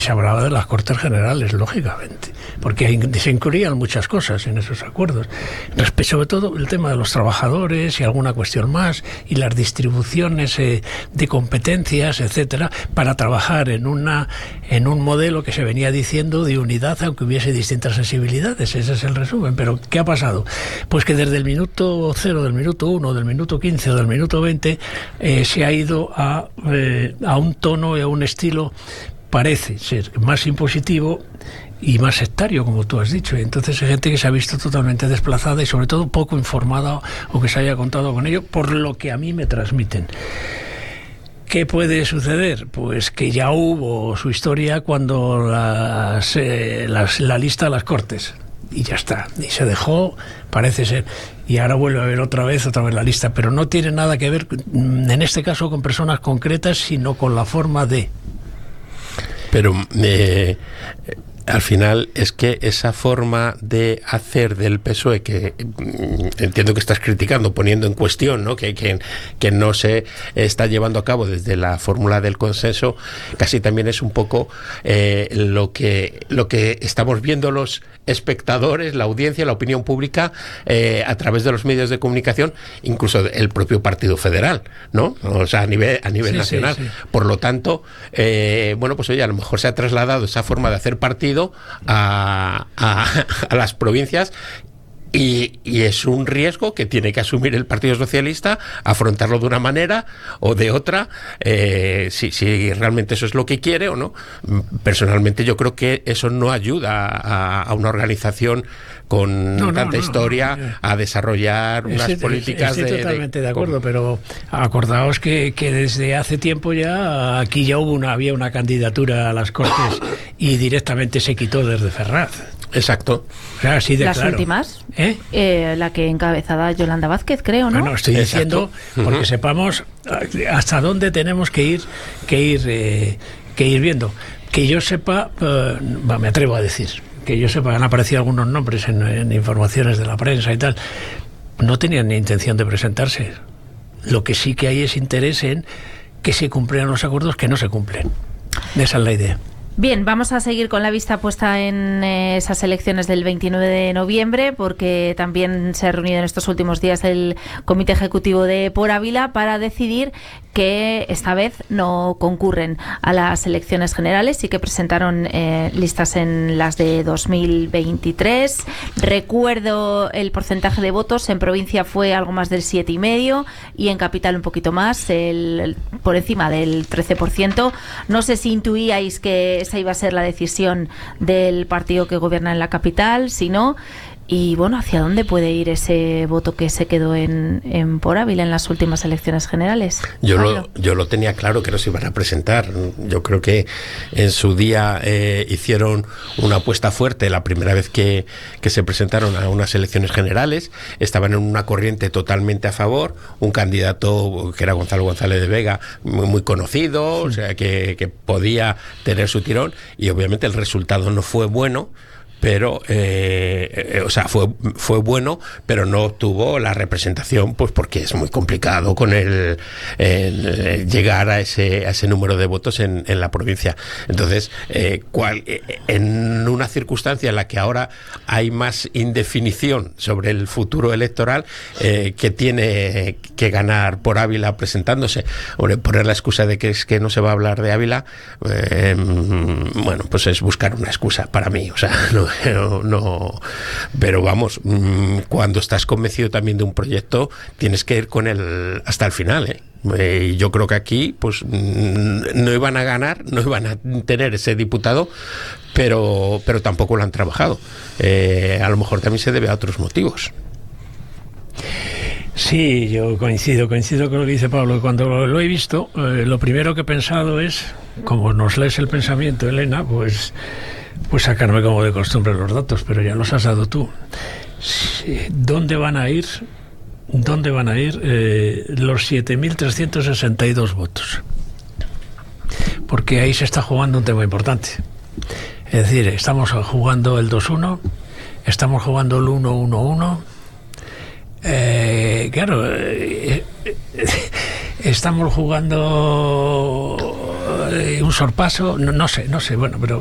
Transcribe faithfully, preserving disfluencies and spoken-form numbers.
se hablaba de las Cortes Generales, lógicamente, porque se incluían muchas cosas en esos acuerdos. Respecto, sobre todo, el tema de los trabajadores y alguna cuestión más, y las distribuciones eh, de competencias, etcétera, para trabajar en una en un modelo que se venía diciendo de unidad, aunque hubiese distintas sensibilidades. Ese es el resumen. Pero ¿qué ha pasado? Pues que desde el minuto cero, del minuto uno, del minuto quince o del minuto veinte eh, se ha ido a, eh, a un tono y a un estilo, parece ser más impositivo y más sectario, como tú has dicho. Entonces hay gente que se ha visto totalmente desplazada y sobre todo poco informada, o que se haya contado con ello, por lo que a mí me transmiten. ¿Qué puede suceder? Pues que ya hubo su historia cuando las, eh, las, la lista de las Cortes, y ya está, y se dejó, parece ser, y ahora vuelve a haber otra vez, otra vez la lista, pero no tiene nada que ver, en este caso, con personas concretas, sino con la forma de... Pero eh, al final es que esa forma de hacer del P S O E, que mm, entiendo que estás criticando, poniendo en cuestión, ¿no? que, que, que no se está llevando a cabo desde la fórmula del consenso, casi también es un poco eh, lo que lo que estamos viendo los espectadores, la audiencia, la opinión pública, eh, a través de los medios de comunicación, incluso el propio Partido Federal, ¿no? O sea, a nivel, a nivel sí, nacional. Sí, sí. Por lo tanto, eh, bueno, pues oye, a lo mejor se ha trasladado esa forma de hacer partido a, a, a las provincias. Y, y es un riesgo que tiene que asumir el Partido Socialista, afrontarlo de una manera o de otra, eh, si, si realmente eso es lo que quiere o no. Personalmente yo creo que eso no ayuda a, a una organización con no, tanta no, no, historia no, no, no. a desarrollar unas estoy, políticas estoy de... totalmente de, de acuerdo, con... pero acordaos que, que desde hace tiempo ya aquí ya hubo una, había una candidatura a las Cortes y directamente se quitó desde Ferraz. Exacto. O sea, así de Las claro. últimas, ¿Eh? Eh, la que encabezada Yolanda Vázquez, creo, ¿no? Bueno, estoy Exacto. diciendo, porque uh-huh. sepamos hasta dónde tenemos que ir, que ir, eh, que ir viendo. Que yo sepa, eh, me atrevo a decir, que yo sepa, han aparecido algunos nombres en, en informaciones de la prensa y tal, no tenían ni intención de presentarse. Lo que sí que hay es interés en que se cumplieran los acuerdos que no se cumplen. Esa es la idea. Bien, vamos a seguir con la vista puesta en eh, esas elecciones del veintinueve de noviembre, porque también se ha reunido en estos últimos días el Comité Ejecutivo de Por Ávila para decidir que esta vez no concurren a las elecciones generales y que presentaron eh, listas en las de dos mil veintitrés. Recuerdo el porcentaje de votos, en provincia fue algo más del siete coma cinco y en capital un poquito más, el, el, por encima del trece por ciento. No sé si intuíais que esa iba a ser la decisión del partido que gobierna en la capital, si no. Y bueno, ¿hacia dónde puede ir ese voto que se quedó en, en Por Ávila en las últimas elecciones generales? Yo lo, yo lo tenía claro que no se iban a presentar. Yo creo que en su día eh, hicieron una apuesta fuerte la primera vez que, que se presentaron a unas elecciones generales. Estaban en una corriente totalmente a favor. Un candidato que era Gonzalo González de Vega, muy, muy conocido, sí. O sea, que, que podía tener su tirón. Y obviamente el resultado no fue bueno. Pero, eh, eh, o sea, fue fue bueno, pero no obtuvo la representación, pues porque es muy complicado con el, el, el llegar a ese a ese número de votos en, en la provincia. Entonces, eh, cual, eh, en una circunstancia en la que ahora hay más indefinición sobre el futuro electoral, eh, que tiene que ganar Por Ávila presentándose, o poner la excusa de que es que no se va a hablar de Ávila, eh, bueno, pues es buscar una excusa para mí, o sea, no. No, no, pero vamos, cuando estás convencido también de un proyecto, tienes que ir con él hasta el final, ¿eh? Eh, yo creo que aquí pues no iban a ganar, no iban a tener ese diputado, pero, pero tampoco lo han trabajado. Eh, a lo mejor también se debe a otros motivos. Sí, yo coincido, coincido con lo que dice Pablo. Cuando lo, lo he visto, eh, lo primero que he pensado es, como nos lees el pensamiento, Elena, pues... pues sacarme como de costumbre los datos, pero ya los has dado tú. ¿Dónde van a ir, dónde van a ir eh, los siete mil trescientos sesenta y dos votos? Porque ahí se está jugando un tema importante. Es decir, estamos jugando el dos uno, estamos jugando el uno uno uno. Eh, claro, eh, eh, estamos jugando eh, un sorpaso, no, no sé, no sé, bueno, pero